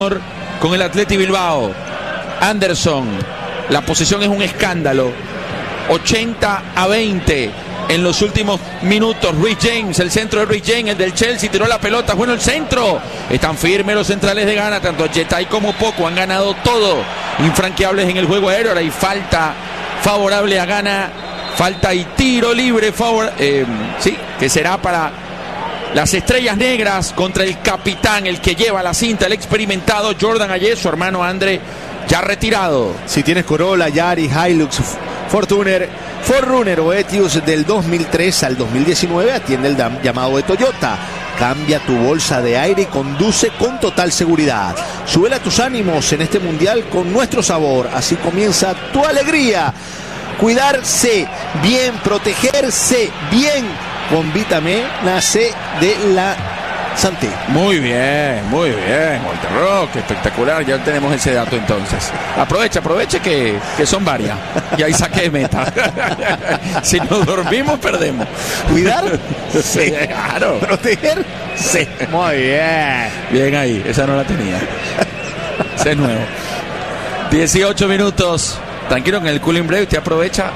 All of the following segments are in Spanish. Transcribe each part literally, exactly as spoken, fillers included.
con el Athletic Bilbao. Anderson, la posesión es un escándalo. ochenta a veinte en los últimos minutos. Reece James, el centro de Reece James, el del Chelsea, tiró la pelota, bueno el centro. Están firmes los centrales de Ghana, tanto Jetai como Poco han ganado todo, infranqueables en el juego aéreo. Ahora hay falta favorable a Ghana, falta y tiro libre favor, eh, sí, que será para las Estrellas Negras contra el capitán, el que lleva la cinta, el experimentado Jordan Ayew, su hermano Andre, ya retirado. Si tienes Corolla, Yaris, Hilux, Fortuner, Forerunner o Etios del dos mil tres al dos mil diecinueve, atiende el llamado de Toyota. Cambia tu bolsa de aire y conduce con total seguridad. Súbela a tus ánimos en este mundial con nuestro sabor. Así comienza tu alegría. Cuidarse bien, protegerse bien con vitamina C de la Santé. Muy bien, muy bien, Walter Roque, espectacular. Ya tenemos ese dato entonces. Aprovecha, aproveche que, que son varias. Y ahí saqué de meta. Si nos dormimos, perdemos. ¿Cuidar? Sí, claro. ¿Proteger? Sí. Muy bien. Bien ahí, esa no la tenía. Ese es nuevo. dieciocho minutos. Tranquilo, en el cooling break usted aprovecha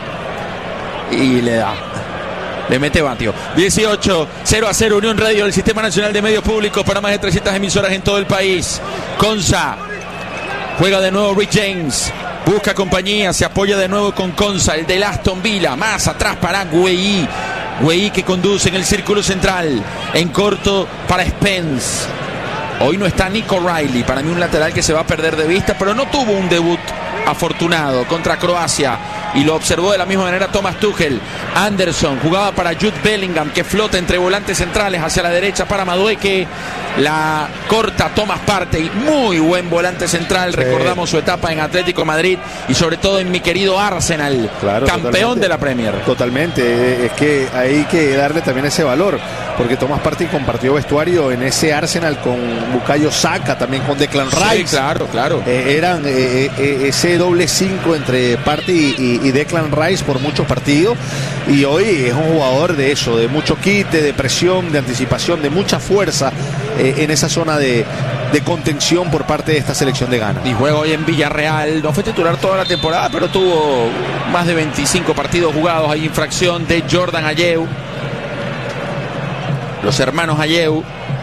y le da. Le mete vatio. dieciocho, cero a cero, Unión Radio, el Sistema Nacional de Medios Públicos para más de trescientas emisoras en todo el país. Consa juega de nuevo Reece James, busca compañía, se apoya de nuevo con Consa, el del Aston Villa. Más atrás para Guehi, Guehi que conduce en el círculo central, en corto para Spence. Hoy no está Nico Riley, para mí un lateral que se va a perder de vista, pero no tuvo un debut afortunado contra Croacia y lo observó de la misma manera Thomas Tuchel. Anderson jugaba para Jude Bellingham, que flota entre volantes centrales hacia la derecha para Madueke, la corta Thomas Partey, muy buen volante central. Sí. Recordamos su etapa en Atlético de Madrid y sobre todo en mi querido Arsenal, claro, campeón totalmente de la Premier. Totalmente, es que hay que darle también ese valor, porque Thomas Partey compartió vestuario en ese Arsenal con Bukayo Saka, también con Declan Rice. Sí, claro, claro. Eh, eran eh, eh, ese doble cinco entre Partey y, y Declan Rice por muchos partidos, y hoy es un jugador de eso, de mucho quite, de presión, de anticipación, de mucha fuerza eh, en esa zona de, de contención por parte de esta selección de Ghana. Y juega hoy en Villarreal, no fue titular toda la temporada, pero tuvo más de veinticinco partidos jugados. Hay infracción de Jordan Ayew, los hermanos Ayew.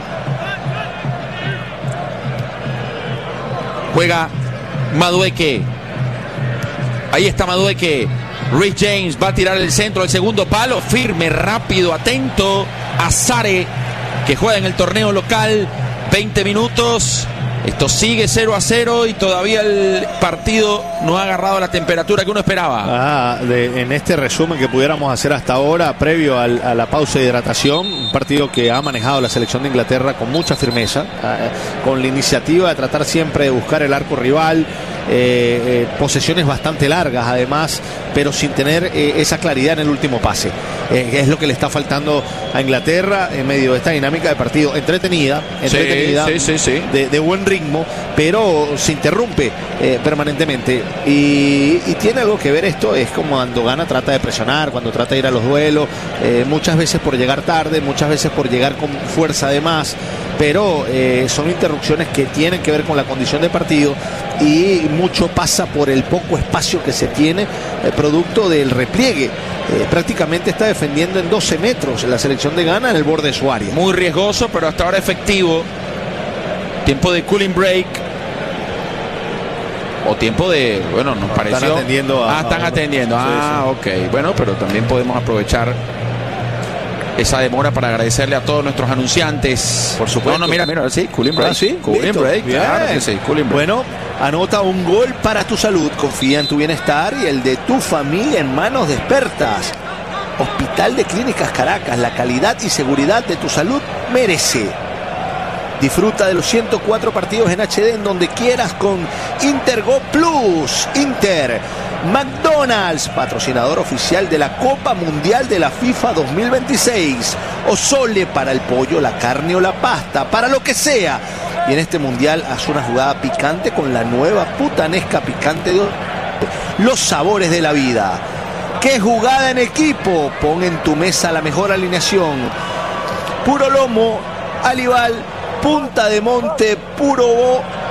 Juega Madueke. Ahí está Madueke. Reece James va a tirar el centro, el segundo palo, firme, rápido, atento. Azare, que juega en el torneo local, veinte minutos. Esto sigue cero a cero y todavía el partido no ha agarrado la temperatura que uno esperaba. Ah, de, en este resumen que pudiéramos hacer hasta ahora, previo al, a la pausa de hidratación, un partido que ha manejado la selección de Inglaterra con mucha firmeza, eh, con la iniciativa de tratar siempre de buscar el arco rival, eh, eh, posesiones bastante largas además, pero sin tener eh, esa claridad en el último pase. Eh, es lo que le está faltando a Inglaterra en medio de esta dinámica de partido entretenida, entretenida sí, sí, sí, sí. De, de buen ritmo, pero se interrumpe eh, permanentemente. Y, y tiene algo que ver esto, es como cuando Ghana trata de presionar, cuando trata de ir a los duelos, eh, muchas veces por llegar tarde, muchas veces por llegar con fuerza de más, pero eh, son interrupciones que tienen que ver con la condición de partido, y mucho pasa por el poco espacio que se tiene, eh, producto del repliegue. Eh, prácticamente está defendiendo en doce metros la selección de Ghana en el borde de su área. Muy riesgoso, pero hasta ahora efectivo. Tiempo de cooling break. O tiempo de, bueno, nos no, pareció. Están atendiendo a, ah, están a atendiendo. Sí, ah, sí. ok. Bueno, pero también podemos aprovechar esa demora para agradecerle a todos nuestros anunciantes. Por supuesto. No, no, mira, mira, sí, cooling break. Ah, sí, cooling listo. break, Bien. claro que sí, cooling break. Bueno, anota un gol para tu salud. Confía en tu bienestar y el de tu familia en manos de expertas. Hospital de Clínicas Caracas, la calidad y seguridad de tu salud merece. Disfruta de los ciento cuatro partidos en H D en donde quieras con Intergo Plus. Inter, McDonald's, patrocinador oficial de la Copa Mundial de la FIFA dos mil veintiséis. O Sole, para el pollo, la carne o la pasta, para lo que sea. Y en este mundial haz una jugada picante con la nueva putanesca picante de los sabores de la vida. ¡Qué jugada en equipo! Pon en tu mesa la mejor alineación. Puro lomo, Alival, Punta de Monte, Puro Bo,